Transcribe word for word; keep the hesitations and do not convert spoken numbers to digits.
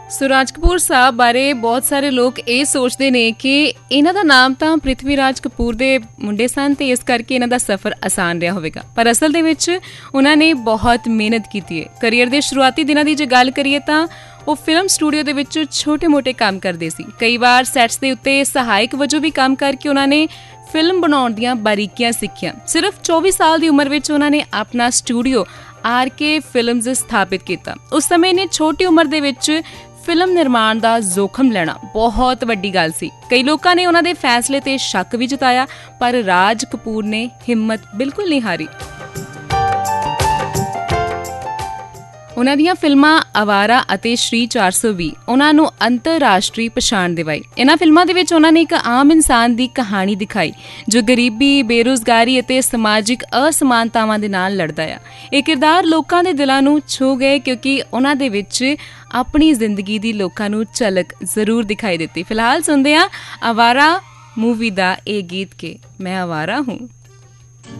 ਸੋ ਰਾਜ ਕਪੂਰ ਸਾਹਿਬ ਬਾਰੇ ਬਹੁਤ ਸਾਰੇ ਲੋਕ ਇਹ ਸੋਚਦੇ ਨੇ ਕਿ ਇਹਨਾਂ ਦਾ ਨਾਮ ਤਾਂ ਪ੍ਰਿਥਵੀ ਰਾਜ ਕਪੂਰ ਦੇ ਮੁੰਡੇ ਸਨ ਤੇ ਇਸ ਕਰਕੇ ਇਹਨਾਂ ਦਾ ਸਫ਼ਰ ਆਸਾਨ ਰਿਹਾ ਹੋਵੇਗਾ, ਪਰ ਅਸਲ ਦੇ ਵਿੱਚ ਉਹਨਾਂ ਨੇ ਬਹੁਤ ਮਿਹਨਤ ਕੀਤੀ ਹੈ। ਕਰੀਅਰ ਦੇ ਸ਼ੁਰੂਆਤੀ ਦਿਨਾਂ ਦੀ ਜੇ ਗੱਲ ਕਰੀਏ ਤਾਂ ਉਹ ਫਿਲਮ ਸਟੂਡੀਓ ਦੇ ਵਿੱਚ ਛੋਟੇ-ਮੋਟੇ ਕੰਮ ਕਰਦੇ ਸੀ। ਕਈ ਵਾਰ ਸੈਟਸ ਦੇ ਉੱਤੇ ਸਹਾਇਕ ਵਜੋਂ ਵੀ ਕੰਮ ਕਰਕੇ ਉਹਨਾਂ ਨੇ ਫਿਲਮ ਬਣਾਉਣ ਦੀਆਂ ਬਾਰੀਕੀਆਂ ਸਿੱਖੀਆਂ। ਸਿਰਫ ਚੌਵੀ ਸਾਲ ਦੀ ਉਮਰ ਵਿੱਚ ਉਹਨਾਂ ਨੇ ਆਪਣਾ ਸਟੂਡੀਓ ਆਰ ਕੇ ਫਿਲਮਜ਼ ਸਥਾਪਿਤ ਕੀਤਾ। ਉਸ ਸਮੇਂ ਨੇ ਛੋਟੀ ਉਮਰ ਦੇ ਵਿੱਚ ਫਿਲਮ ਨਿਰਮਾਣ ਦਾ ਜ਼ੋਖਮ ਲੈਣਾ ਬਹੁਤ ਵੱਡੀ ਗੱਲ ਸੀ। ਕਈ ਲੋਕਾਂ ਨੇ ਉਹਨਾਂ ਦੇ ਫੈਸਲੇ ਤੇ ਸ਼ੱਕ ਵੀ ਜਤਾਇਆ, ਪਰ ਰਾਜ ਕਪੂਰ ਨੇ ਹਿੰਮਤ ਬਿਲਕੁਲ ਨਹੀਂ ਹਾਰੀ। ਉਹਨਾਂ ਦੀਆਂ ਫਿਲਮਾਂ ਅਵਾਰਾ ਅਤੇ ਸ਼੍ਰੀ ਚਾਰ ਸੌ ਵੀਹ ਉਹਨਾਂ ਨੂੰ ਅੰਤਰਰਾਸ਼ਟਰੀ ਪਛਾਣ ਦਿਵਾਈ। ਇਹਨਾਂ ਫਿਲਮਾਂ ਦੇ ਵਿੱਚ ਉਹਨਾਂ ਨੇ ਇੱਕ ਆਮ ਇਨਸਾਨ ਦੀ ਕਹਾਣੀ ਦਿਖਾਈ ਜੋ ਗਰੀਬੀ, ਬੇਰੁਜ਼ਗਾਰੀ ਅਤੇ ਸਮਾਜਿਕ ਅਸਮਾਨਤਾਵਾਂ ਦੇ ਨਾਲ ਲੜਦਾ ਆ। ਇਹ ਕਿਰਦਾਰ ਲੋਕਾਂ ਦੇ ਦਿਲਾਂ ਨੂੰ ਛੂਹ ਗਏ ਕਿਉਂਕਿ ਉਹਨਾਂ ਦੇ ਵਿੱਚ ਆਪਣੀ ਜ਼ਿੰਦਗੀ ਦੀ ਲੋਕਾਂ ਨੂੰ ਝਲਕ ਜ਼ਰੂਰ ਦਿਖਾਈ ਦਿੱਤੀ। ਫਿਲਹਾਲ ਸੁਣਦੇ ਹਾਂ ਅਵਾਰਾ ਮੂਵੀ ਦਾ ਇਹ ਗੀਤ ਕਿ ਮੈਂ ਅਵਾਰਾ ਹੂੰ।